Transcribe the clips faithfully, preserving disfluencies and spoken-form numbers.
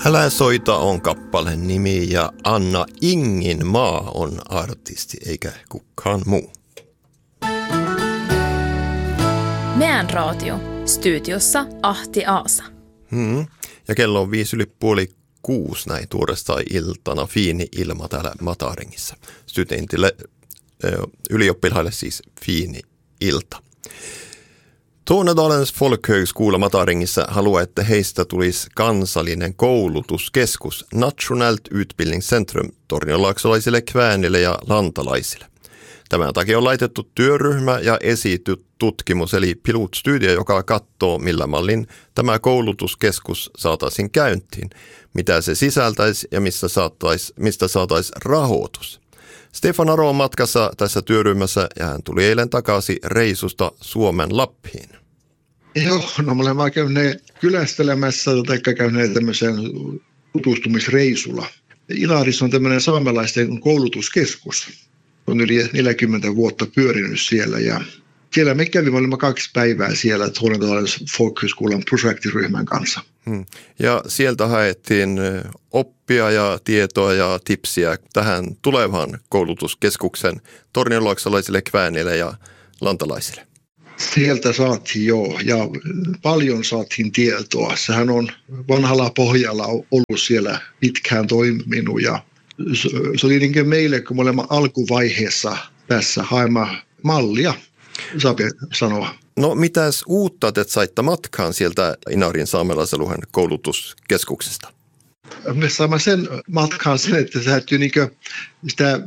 Älä soita on kappaleen nimi ja Anna Ingin maa on artisti eikä kukaan muu. Meidän radio. Studiossa Ahti Aasa. Hmm. Ja kello on viisi yli puoli kuusi näin tuorestaan iltana. Fiini ilma täällä Mataringissa. Studentille, ylioppilaille siis fiini ilta. Tornedalens folkhögskola Mataringissa haluaa, että heistä tulisi kansallinen koulutuskeskus Nationellt Utbildningscentrum tornionlaaksolaisille, kväänille ja lantalaisille. Tämän takia on laitettu työryhmä ja esitutkimus eli pilotstudio, joka katsoo millä mallin tämä koulutuskeskus saataisiin käyntiin, mitä se sisältäisi ja mistä saataisi, mistä saataisi rahoitus. Stefan Aro on matkassa tässä työryhmässä ja hän tuli eilen takaisin reissusta Suomen Lappiin. Joo, no me olemme käyneet kylästelemässä tai käyneet tämmöisen tutustumisreisulla. Inarissa on tämmöinen saamelaisten koulutuskeskus. On yli neljäkymmentä vuotta pyörinyt siellä ja siellä me kävimme, olimme kaksi päivää siellä Tornedalens folkhögskolan projektiryhmän kanssa. Hmm. Ja sieltä haettiin oppia ja tietoa ja tipsiä tähän tulevaan koulutuskeskuksen tornionlaaksolaisille, kväänille ja lantalaisille. Sieltä saatiin joo, ja paljon saatiin tietoa. Sehän on vanhalla pohjalla ollut siellä pitkään toiminut ja se oli niin kuin meille, kun me olemme alkuvaiheessa tässä haemaan mallia, saa sanoa. No mitäs uutta te saitte matkaan sieltä Inarin saamelaisalueen koulutuskeskuksesta? Me saamme sen matkaan sen, että se täytyy niin sitä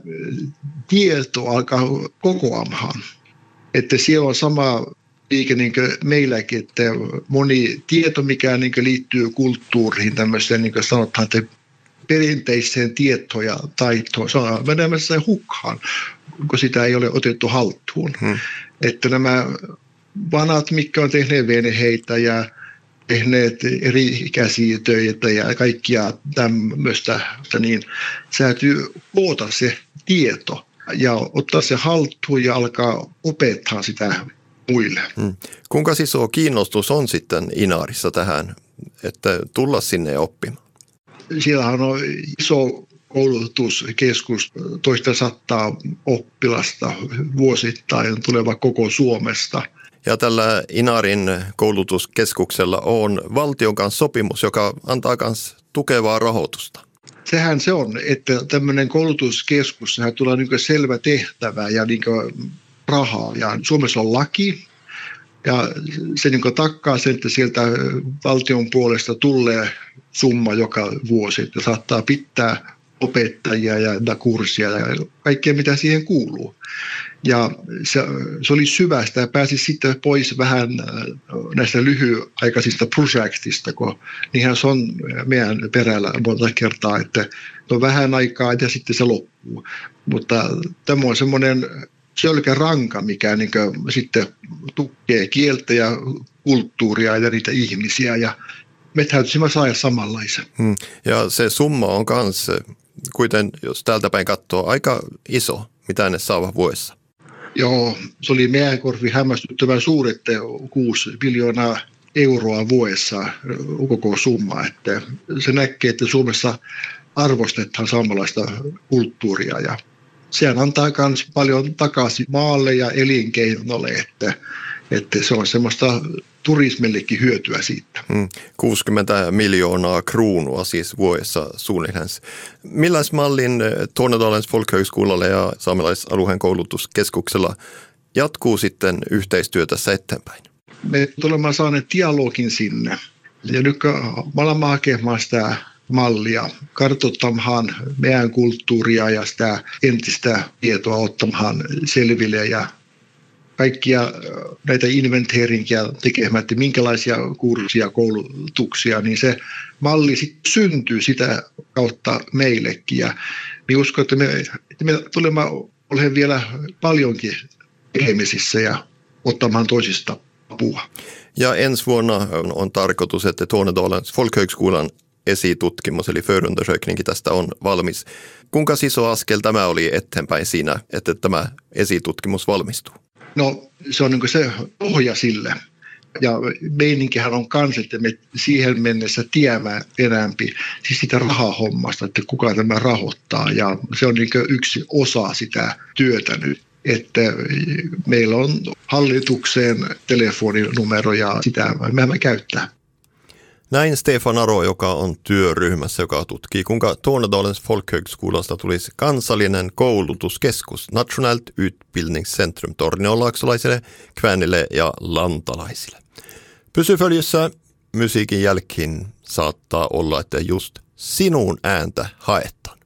tietoa alkaa kokoamaan. Että siellä on sama liike niin kuin meilläkin, että moni tieto, mikä niin liittyy kulttuuriin, tämmöiseen niin kuin sanotaan, että perinteiseen tietoon ja taitoon, se on menemässä hukkaan, kun sitä ei ole otettu haltuun. Hmm. Että nämä vanhat, mitkä on tehneet veneheitä ja tehneet eri ikäisiä töitä ja kaikkia tämmöistä, niin se täytyy koota se tieto ja ottaa se haltuun ja alkaa opettaa sitä muille. Hmm. Kuinka iso kiinnostus on sitten Inarissa tähän, että tulla sinne oppimaan? Siellähän on iso koulutuskeskus, toista sattaa oppilasta vuosittain tuleva koko Suomesta. Ja tällä Inarin koulutuskeskuksella on valtion kanssa sopimus, joka antaa myös tukevaa rahoitusta. Sehän se on, että tämmöinen koulutuskeskus, sehän tulee niin selvä tehtävä ja niin rahaa. Ja Suomessa on laki ja se niin takkaa sen, että sieltä valtion puolesta tulee summa joka vuosi, että saattaa pitää opettajia ja kurssia ja kaikkea mitä siihen kuuluu. Ja se, se oli syvästä ja pääsi sitten pois vähän näistä lyhyaikaisista projektista, kun niinhän se on meidän perällä monta kertaa, että on vähän aikaa ja sitten se loppuu. Mutta tämä on semmoinen selkä ranka, mikä niin kuin sitten tukee kieltä ja kulttuuria ja niitä ihmisiä ja me täytyisimme saada samanlaisen. Hmm. Ja se summa on myös, kuiten jos täältä päin katsoo, aika iso, mitä ne saavat vuodessa. Joo, se oli meidän korvi hämmästyttävän suuri, että kuusi miljoonaa euroa vuodessa koko summa. Että se näkee, että Suomessa arvostetaan saamelaista kulttuuria ja sehän antaa myös paljon takaisin maalle ja elinkeinolle, että, että se on semmoista turismillekin hyötyä siitä. Hmm. kuusikymmentä miljoonaa kruunua siis vuodessa suunnilleen. Milläs mallin Tornedalens folkhögskolalle ja saamelaisalueen koulutuskeskuksella jatkuu sitten yhteistyö tässä eteenpäin? Me tulemme saaneet dialogin sinne ja nyt me olemme hakemaan sitä mallia, kartoittamaan meidän kulttuuria ja sitä entistä tietoa ottamaan selville ja kaikkia näitä inventeerinkiä tekemään, että minkälaisia kurssia, koulutuksia, niin se malli sitten syntyy sitä kautta meillekin. Ja minä uskon, että me, että me tulemme olemaan vielä paljonkin tekemisissä ja ottamaan toisista apua. Ja ensi vuonna on, on tarkoitus, että Tornedalens folkhögskolan esitutkimus eli förundersökninkin tästä on valmis. Kuinka iso askel tämä oli eteenpäin siinä, että tämä esitutkimus valmistuu? No se on niin kuin se pohja sille. Ja meininkihän on kans, että me siihen mennessä tiedämme enämpi siis sitä rahahommasta, että kuka tämä rahoittaa. Ja se on niin yksi osa sitä työtä nyt, että meillä on hallitukseen telefoninumero ja sitä me emme käyttää. Näin Stefan Aro, joka on työryhmässä, joka tutkii, kuinka Tornedalens folkhögskolasta tulisi kansallinen koulutuskeskus, Nationellt utbildningscentrum tornionlaaksolaisille, kväänille ja lantalaisille. Pysy följyssä, musiikin jälkeen saattaa olla, että just sinun ääntä haetaan.